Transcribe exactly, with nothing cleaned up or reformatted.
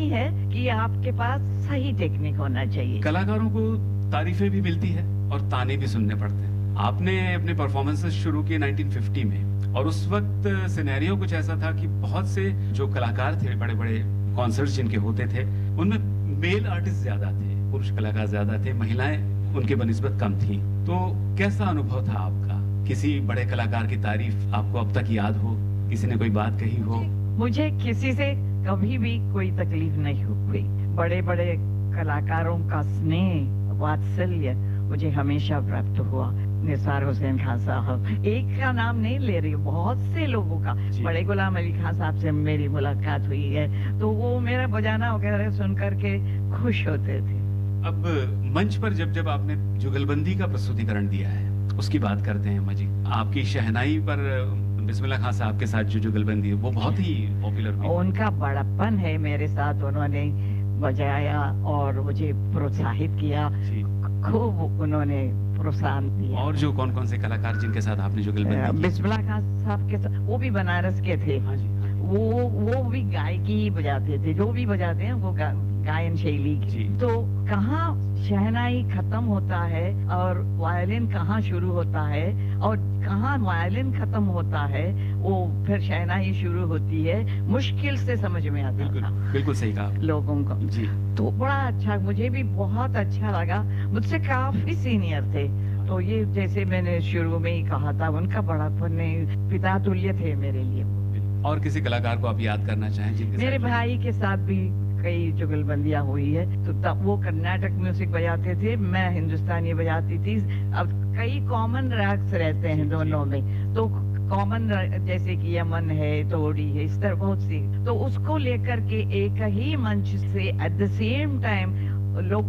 है कि आपके पास सही टेक्निक होना चाहिए। कलाकारों को तारीफें भी मिलती है और ताने भी सुनने पड़ते हैं। आपने अपने परफॉर्मेंसेस शुरू किए नाइनटीन फिफ्टी में और उस वक्त सिनेरियो कुछ ऐसा था कि बहुत से जो कलाकार थे, बड़े बड़े कॉन्सर्ट्स जिनके होते थे, उनमें मेल आर्टिस्ट ज्यादा थे, पुरुष कलाकार ज्यादा थे, महिलाएं उनके बनिस्बत कम थी। तो कैसा अनुभव था आपका? किसी बड़े कलाकार की तारीफ आपको अब तक याद हो, किसी ने कोई बात कही हो? मुझे किसी से कभी भी कोई तकलीफ नहीं हुई। बड़े बड़े कलाकारों का स्नेह वात्सल्य मुझे हमेशा प्राप्त हुआ। निसार हुसैन खान साहब, एक का नाम नहीं ले रही, बहुत से लोगों का। बड़े गुलाम अली खान साहब से मेरी मुलाकात हुई है, तो वो मेरा बजाना वगैरह सुन करके खुश होते थे। अब मंच पर जब जब आपने जुगलबंदी का प्रस्तुतिकरण दिया है, उसकी बात करते हैं अम्मा जी। आपकी शहनाई पर बिस्मिल्लाह खान साहब के साथ जो जुगलबंदी है, वो बहुत ही पॉपुलर हुई। उनका बड़प्पन है मेरे साथ, उन्होंने बजाया और मुझे प्रोत्साहित किया, खूब उन्होंने प्रोत्साहन दिया। और जो कौन कौन से कलाकार जिनके साथ आपने जुगलबंदी की? बिस्मिल्लाह खान साहब के साथ, वो भी बनारस के थे। हाँ जी, हाँ जी। वो वो भी गायकी ही बजाते थे, जो भी बजाते हैं वो गा, गायन शैली की। तो कहाँ शहनाई खत्म होता है और वायलिन कहाँ शुरू होता है, और कहाँ वायलिन खत्म होता है वो फिर शहनाई शुरू होती है, मुश्किल से समझ में आता बिल्कुल, था बिल्कुल सही कहा लोगों को जी। तो बड़ा अच्छा, मुझे भी बहुत अच्छा लगा। मुझसे काफी सीनियर थे, तो ये जैसे मैंने शुरू में ही कहा था, उनका बड़ापन पिता तुल्य थे मेरे लिए। और किसी कलाकार को आप याद करना चाहें जिनके मेरे साथ? भाई के साथ भी कई जुगलबंदियां हुई है, तो तब वो कर्नाटक म्यूजिक बजाते थे, मैं हिंदुस्तानी बजाती थी। अब कई कॉमन रैक्स रहते हैं दोनों में, तो कॉमन जैसे कि यमन है, तोड़ी है, इस तरह बहुत सी, तो उसको लेकर के एक ही मंच से एट द सेम टाइम लोग